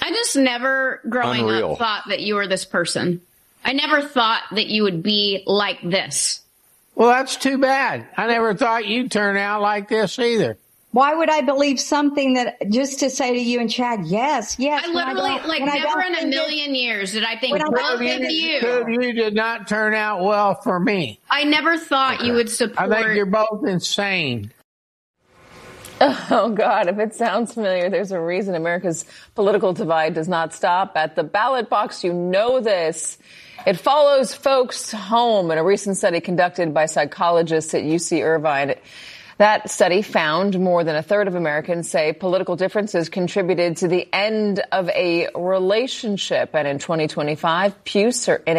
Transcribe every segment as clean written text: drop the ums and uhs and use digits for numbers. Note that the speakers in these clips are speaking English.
I just never, growing up, thought that you were this person. I never thought that you would be like this. Well, that's too bad. I never thought you'd turn out like this either. Why would I believe something that just to say to you and Chad, yes. I literally, never in a million years did I think both of you. You did not turn out well for me. I never thought you would support. I think you're both insane. Oh, God, if it sounds familiar, there's a reason America's political divide does not stop at the ballot box. You know this. It follows folks home in a recent study conducted by psychologists at UC Irvine. That study found more than a third of Americans say political differences contributed to the end of a relationship. And in 2025 Pew survey,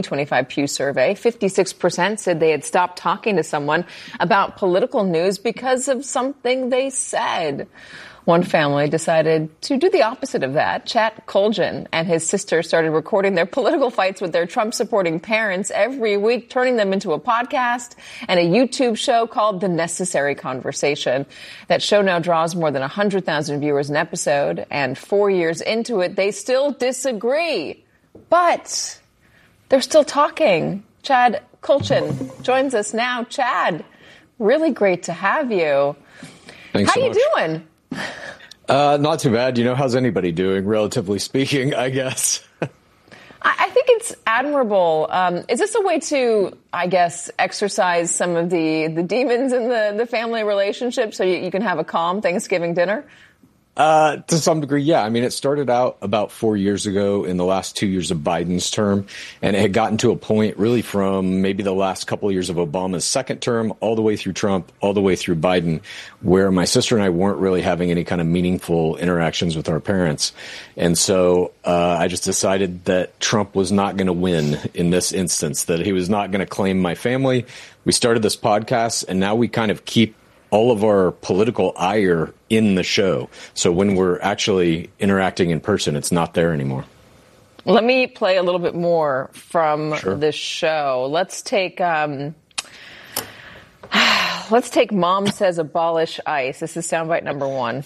56% said they had stopped talking to someone about political news because of something they said. One family decided to do the opposite of that. Chat Colgan and his sister started recording their political fights with their Trump-supporting parents every week, turning them into a podcast and a YouTube show called The Necessary Conversation. That show now draws more than 100,000 viewers an episode, and 4 years into it, they still disagree. But they're still talking. Chad Colgan joins us now. Chad, really great to have you. Thanks so much. How you doing? Not too bad. How's anybody doing, relatively speaking, I guess? I think it's admirable. Is this a way to, I guess, exercise some of the demons in the family relationship so you can have a calm Thanksgiving dinner? To some degree, yeah. I mean, it started out about 4 years ago in the last 2 years of Biden's term, and it had gotten to a point really from maybe the last couple of years of Obama's second term all the way through Trump, all the way through Biden, where my sister and I weren't really having any kind of meaningful interactions with our parents. And so I just decided that Trump was not going to win in this instance, that he was not going to claim my family. We started this podcast, and now we kind of keep all of our political ire in the show. So when we're actually interacting in person, it's not there anymore. Let me play a little bit more from this show. Let's take Mom Says Abolish ICE. This is soundbite number 1.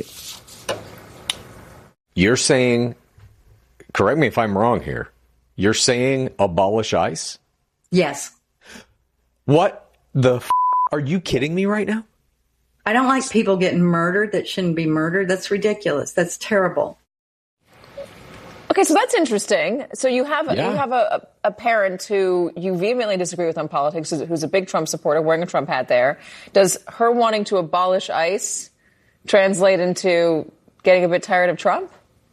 You're saying, correct me if I'm wrong here, you're saying abolish ICE? Yes. What the are you kidding me right now? I don't like people getting murdered that shouldn't be murdered. That's ridiculous. That's terrible. Okay, so that's interesting. So you have a parent who you vehemently disagree with on politics, who's a big Trump supporter, wearing a Trump hat there. Does her wanting to abolish ICE translate into getting a bit tired of Trump?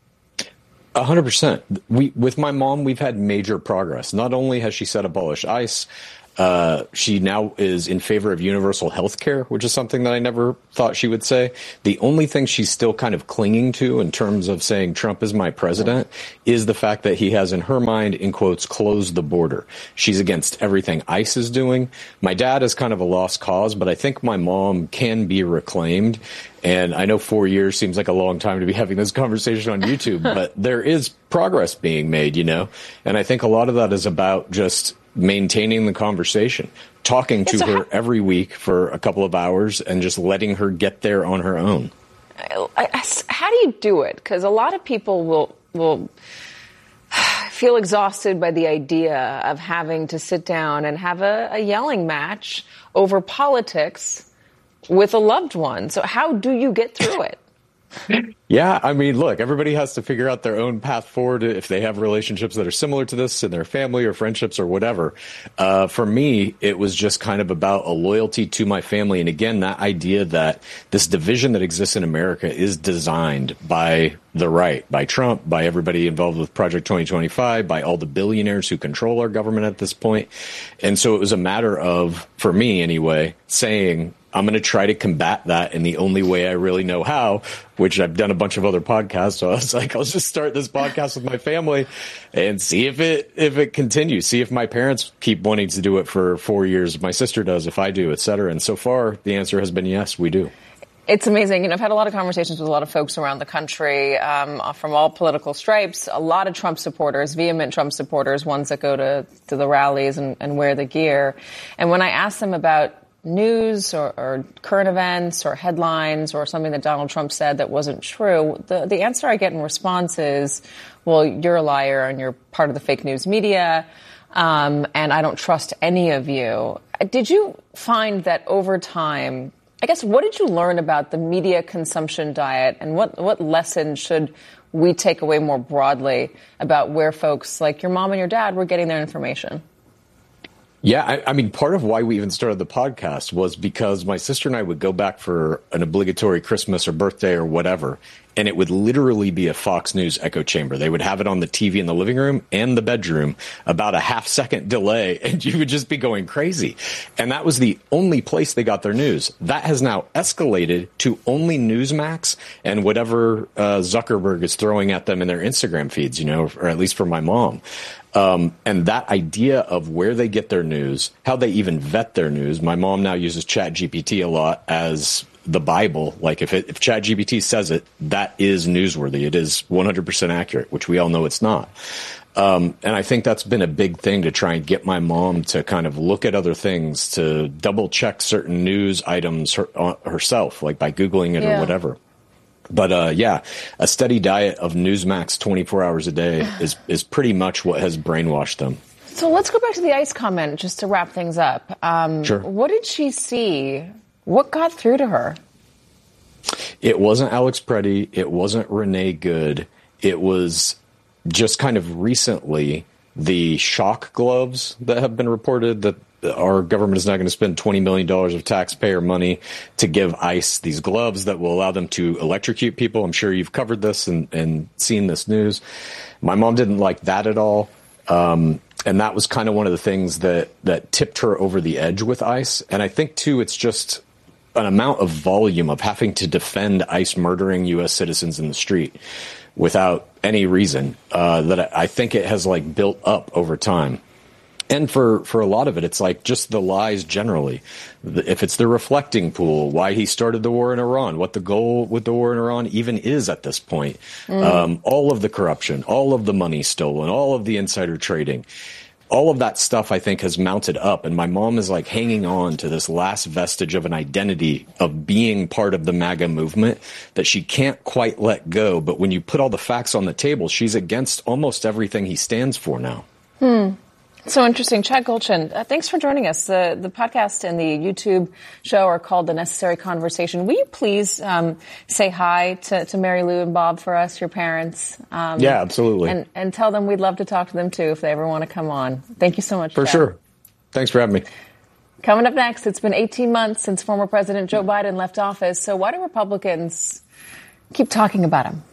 100%. With my mom, we've had major progress. Not only has she said abolish ICE, she now is in favor of universal health care, which is something that I never thought she would say. The only thing she's still kind of clinging to in terms of saying Trump is my president is the fact that he has, in her mind, in quotes, closed the border. She's against everything ICE is doing. My dad is kind of a lost cause, but I think my mom can be reclaimed. And I know 4 years seems like a long time to be having this conversation on YouTube, but there is progress being made, And I think a lot of that is about just maintaining the conversation, talking to her every week for a couple of hours and just letting her get there on her own. How do you do it? Because a lot of people will feel exhausted by the idea of having to sit down and have a yelling match over politics with a loved one. So how do you get through it? Yeah, I mean, look, everybody has to figure out their own path forward if they have relationships that are similar to this in their family or friendships or whatever. For me, it was just kind of about a loyalty to my family. And again, that idea that this division that exists in America is designed by the right, by Trump, by everybody involved with Project 2025, by all the billionaires who control our government at this point. And so it was a matter of, for me anyway, saying, I'm going to try to combat that in the only way I really know how, which I've done a bunch of other podcasts. So I was like, I'll just start this podcast with my family and see if it continues. See if my parents keep wanting to do it for 4 years, if my sister does, if I do, et cetera. And so far, the answer has been yes, we do. It's amazing. I've had a lot of conversations with a lot of folks around the country from all political stripes, a lot of Trump supporters, vehement Trump supporters, ones that go to the rallies and wear the gear. And when I ask them about news or current events or headlines or something that Donald Trump said that wasn't true, the answer I get in response is, well, you're a liar and you're part of the fake news media, and I don't trust any of you. Did you find that over time, I guess, what did you learn about the media consumption diet, and what lessons should we take away more broadly about where folks like your mom and your dad were getting their information? Yeah, I mean, part of why we even started the podcast was because my sister and I would go back for an obligatory Christmas or birthday or whatever, and it would literally be a Fox News echo chamber. They would have it on the TV in the living room and the bedroom, about a half-second delay, and you would just be going crazy. And that was the only place they got their news. That has now escalated to only Newsmax and whatever Zuckerberg is throwing at them in their Instagram feeds, or at least for my mom. And that idea of where they get their news, how they even vet their news. My mom now uses ChatGPT a lot as the Bible. Like if ChatGPT says it, that is newsworthy. It is 100% accurate, which we all know it's not. And I think that's been a big thing to try and get my mom to kind of look at other things, to double check certain news items herself, like by Googling it or whatever. But a steady diet of Newsmax 24 hours a day is pretty much what has brainwashed them. So let's go back to the ICE comment just to wrap things up. Sure. What did she see? What got through to her? It wasn't Alex Preddy. It wasn't Renee Good. It was just kind of recently the shock gloves that have been reported that our government is now going to spend $20 million of taxpayer money to give ICE these gloves that will allow them to electrocute people. I'm sure you've covered this and seen this news. My mom didn't like that at all. And that was kind of one of the things that tipped her over the edge with ICE. And I think, too, it's just an amount of volume of having to defend ICE murdering U.S. citizens in the street without any reason that I think it has built up over time. And for a lot of it, it's just the lies generally. If it's the reflecting pool, why he started the war in Iran, what the goal with the war in Iran even is at this point, all of the corruption, all of the money stolen, all of the insider trading, all of that stuff, I think, has mounted up. And my mom is hanging on to this last vestige of an identity of being part of the MAGA movement that she can't quite let go. But when you put all the facts on the table, she's against almost everything he stands for now. So interesting. Chad Kultgen, thanks for joining us. The podcast and the YouTube show are called The Necessary Conversation. Will you please say hi to Mary Lou and Bob for us, your parents? Yeah, absolutely. And tell them we'd love to talk to them, too, if they ever want to come on. Thank you so much, For Chad. sure. Thanks for having me. Coming up next, it's been 18 months since former President Joe Biden left office. So why do Republicans keep talking about him?